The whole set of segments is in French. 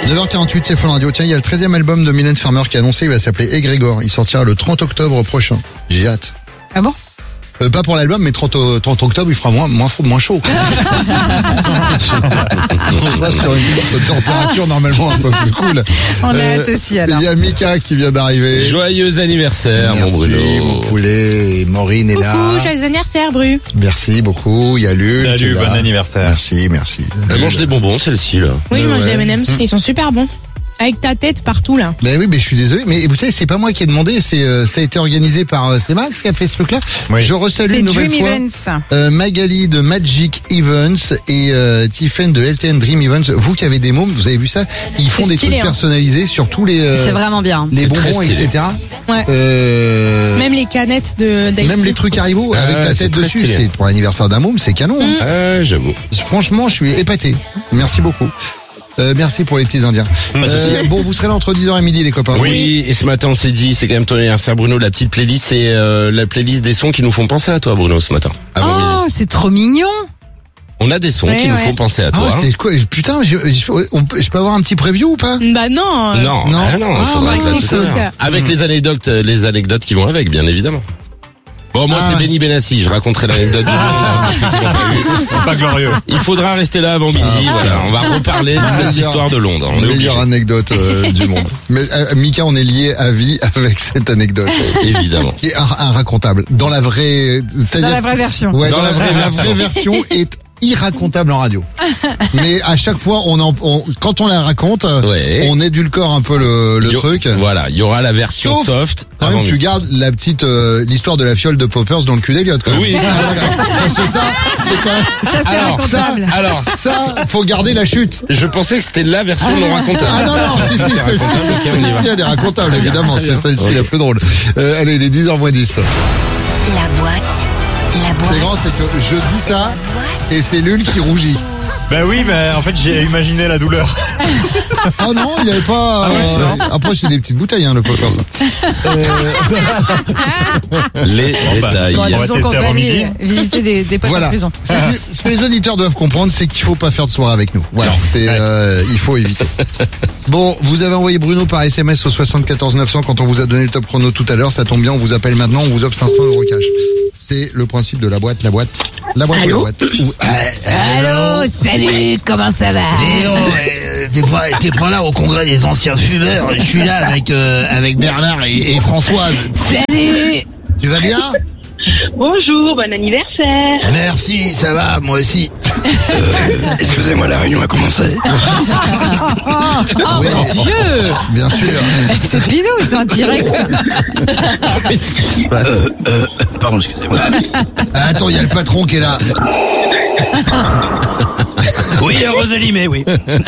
9h48, c'est Fun Radio. Tiens, il y a le 13e album de Mylène Farmer qui est annoncé, il va s'appeler Egrégore. Il sortira le 30 octobre prochain. J'ai hâte. Ah bon? Pas pour l'album, mais 30 octobre, il fera moins chaud. On sera sur une température normalement un peu plus cool. On a hâte aussi alors. Il y a Mika qui vient d'arriver. Joyeux anniversaire, Merci, mon Bruno. mon poulet. Et Maureen est là. Coucou, joyeux anniversaire, Bru. Merci beaucoup. Il y a Luc. Salut, bon anniversaire. Merci. Elle mange des bonbons, celle-ci, là. Oui, je mange Ouais. des M&M's, ils sont super bons. Avec ta tête partout là. Ben oui, mais je suis désolé. Mais vous savez, c'est pas moi qui ai demandé. Ça a été organisé par c'est Max qui a fait ce truc-là. Oui. Je resalue C'est une nouvelle Dream fois Events. Magali de Magic Events et Tiffen de LTN Dream Events. Vous qui avez des mômes, vous avez vu ça? Ils font C'est des stylé, trucs hein. personnalisés sur tous les C'est vraiment bien. les C'est très bonbons, stylé. etc. Ouais. Même Même les canettes d'Ice les trucs Haribo avec Ah, la c'est tête très dessus. stylé. C'est pour l'anniversaire d'un môme, c'est canon. hein. Ah, j'avoue. Franchement, je suis épaté. Merci beaucoup. Merci pour les petits Indiens. Bon, vous serez là entre 10h et midi, les copains. Oui, et ce matin, on s'est dit, c'est quand même ton anniversaire, Bruno, la petite playlist, c'est la playlist des sons qui nous font penser à toi, Bruno, ce matin. Avant midi. Oh, c'est trop mignon. On a des sons Ouais, qui nous ouais. font penser à Ah, toi. hein. c'est quoi? Putain, je peux avoir un petit preview ou pas? Bah non. Non, Non. ah non, il Ah, faudra bah, que la écoute. tout à l'heure. Avec les anecdotes qui vont avec, bien évidemment. Bon, moi, Ah. c'est Benny Benassi, je raconterai l'anecdote du monde. Pas glorieux. Il faudra rester là avant midi, voilà. On va reparler de cette Meilleure- histoire de Londres. On est obligé. Meilleure anecdote du monde. Mais Mika, on est lié à vie avec cette anecdote. Évidemment. Qui est irracontable. Dans la vraie... Dans la vraie version. Ouais, Dans la vraie vraie version est irracontable en radio. Mais à chaque fois, quand on la raconte, Ouais. on édulcore un peu le truc. Voilà, il y aura la version Sauf, soft. Quand avant même, tu midi. gardes la petite l'histoire de la fiole de Poppers dans le cul d'Eliott. quand même. Oui, Parce que ça, c'est quand même... Ça, c'est Alors, racontable. Alors, Ça, faut garder la chute. je pensais que c'était la version non racontable. Ah non, si, C'est racontable, ok, on y va. celle-ci, elle est racontable, évidemment. C'est celle-ci Ok. la plus drôle. Allez, il est 10h10. La boîte. C'est grand, c'est que je dis ça, et c'est Lul qui rougit. Ben oui, mais en fait, j'ai imaginé la douleur. Ah non, il avait pas... après, c'est des petites bouteilles, le Poppers. Les détails. On va Disons tester qu'on peut avant aller midi. visiter des potes en Voilà. prison. Ce que les auditeurs doivent comprendre, c'est qu'il faut pas faire de soirée avec nous. Voilà, c'est il faut éviter. Bon, vous avez envoyé Bruno par SMS au 74 900 quand on vous a donné le top chrono tout à l'heure. Ça tombe bien, on vous appelle maintenant, on vous offre 500 € cash. C'est le principe de la boîte. Allô, salut, comment ça va? T'es pas là au congrès des anciens fumeurs. Je suis là avec Bernard et Françoise. Salut. Tu vas bien? Bonjour, bon anniversaire. Merci, ça va, moi aussi. Excusez-moi, la réunion a commencé. Oh Oui, mon Dieu. bien sûr. C'est Pinot, c'est un T-Rex. Qu'est-ce qui se passe? Pardon, excusez-moi. Ah, attends, il y a le patron qui est là. Oui, Rosalie, mais oui.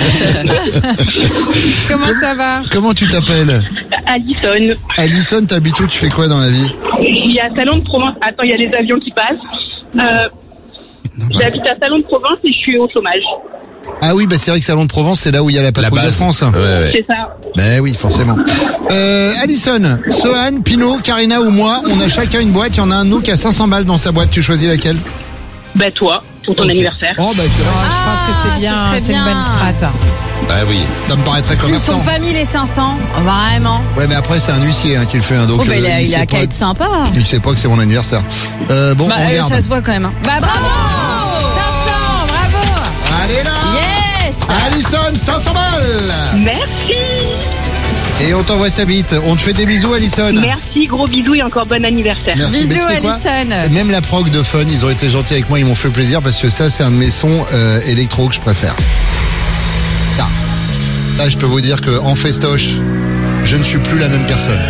Comment ça va? Comment tu t'appelles? Alison. Alison, t'habites où? Tu fais quoi dans la vie? Il y a Salon de Provence. Attends, il y a les avions qui passent. J'habite à Salon de Provence et je suis au chômage. Ah oui, bah c'est vrai que Salon de Provence, c'est là où il y a la patrouille de France. Ouais. C'est ça. Ben oui, forcément. Alison, Sohan, Pinot, Karina ou moi, on a chacun une boîte. Il y en a un de nous qui a 500 balles dans sa boîte. Tu choisis laquelle? Bah toi, pour ton Ok. anniversaire. Oh bah c'est vrai. Je pense que c'est bien, ce serait c'est une bien. bonne strat. Ah oui. Ça me paraît très S'ils commerçant. t'ont pas mis les 500, vraiment. Ouais, mais après c'est un huissier qui le fait. Donc Oh, bah, il sait a qu'à pas- être sympa. Il sait pas que c'est mon anniversaire. Bon, Bah, on regarde. ça se voit quand même. Bah, bravo! 500, bravo! Allez là, Yes! Alison, 500 balles. Merci. Et on t'envoie sa bite. On te fait des bisous, Alison. Merci, gros bisous et encore bon anniversaire. Merci. Mais Bisous, tu sais quoi Alison. Même la prog de Fun, ils ont été gentils avec moi, ils m'ont fait plaisir parce que ça, c'est un de mes sons électro que je préfère. Ça, je peux vous dire que en festoche, je ne suis plus la même personne.